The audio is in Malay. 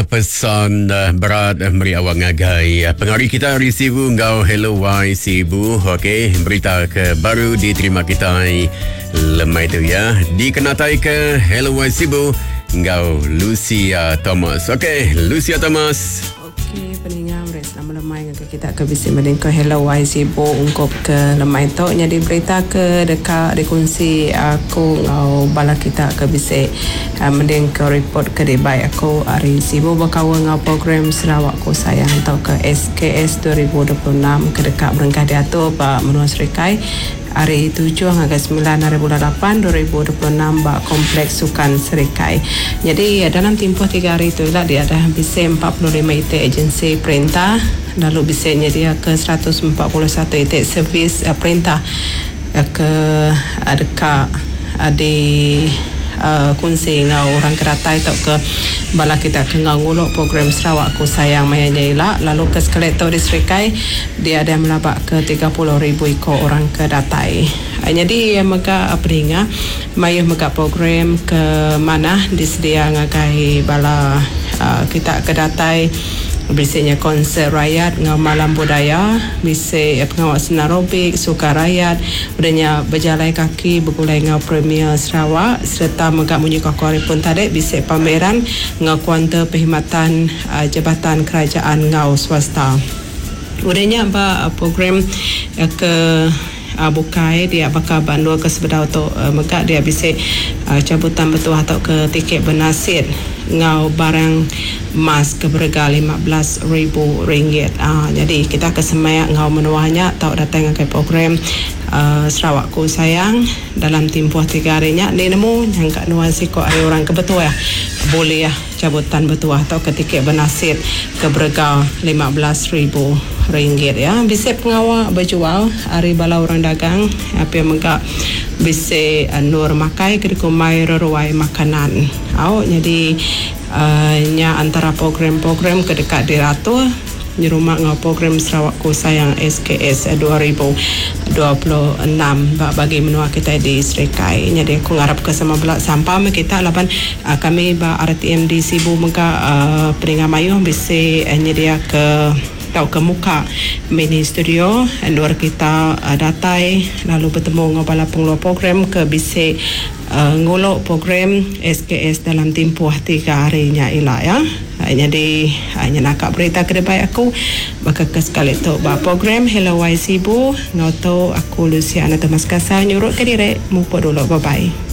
pesan berat meri awak ngagai. Pengari kita hari Sibu ngau hello why Sibu. Okey, berita ke baru diterima kita lemai tu ya. Dikenatai ke hello why Sibu ngau Lucia Thomas. Okey, Lucia Thomas. Okey, peningam res nama lemai ngau kita ke bisi mending ke hello why Sibu ungkop ke lemai tu jadi berita ke dekat dikongsi aku ngau bala kita ke bisi mending ke report ke debai aku hari Sibu bakawa ngau program Sarawak Ku Sayang atau ke SKS 2026 ke dekat berengkah diatur Pak Menua Serikai hari 7 hingga 9 hari bulan 8 2026 bak Kompleks Sukan Serikai. Jadi dalam tempoh 3 hari itu lah dia ada bisa 45 itik agensi perintah, lalu bisa dia ke 141 itik servis perintah ke dekat di kunci ngau orang keratai atau ke bala kita ke nguluk program Sarawak Ku Sayang mayanya ila lalu ke skeletor di Serikai dia ada melabak ke 30,000 ikut orang ke datai. Jadi maka peringa mayuh maka program ke mana disedia ngagai bala kita ke datai bisanya konser rakyat ngau malam budaya bisa pengawal senarobik suka rakyat udahnya berjalan kaki bergulai ngau premier Sarawak serta megak munyi kakori pun tadi bisa pameran ngau kuanta perkhidmatan jabatan kerajaan ngau swasta udahnya apa program ke bukai dia bakal bandul ke sebedau tu megak dia bisa cabutan betul atau ke tiket bernasir ngau barang emas ke berharga RM15,000. Jadi kita kesemaya ngau menuahnya atau datang ke program Sarawak Ku Sayang dalam tempoh 3 harinya ni nemu yang kat nuansi ko ada orang kebetul ya boleh ya cabutan betul atau ke tiket bernasir ke berharga RM15,000 ya. Bisa pengawal berjual hari bala orang dagang apa yang megak bisa nur makai ke dikumai reruai makanan. Jadi nya antara program-program ke dekat diratur nyerumah ngau program Sarawak Ku Sayang SKS 2026 bagi menua kita di Serikai. Jadi aku ngarap ke sama belak sampah kita lapan kami ba RTM di Sibu maka peringat mayuh bisa nyedia ke tau ke muka mini studio luar kita datai lalu bertemu ngau bala pengeluar program ke bisa nguluk program SKS dalam tempoh 3 harinya ila ya. Jadi hanya nakak berita ke depan aku maka ke sekali tu program Hello Wai Sibu ngau tu aku Luciana Thomas Kasar nyurut ke direk mupo dulu bye bye.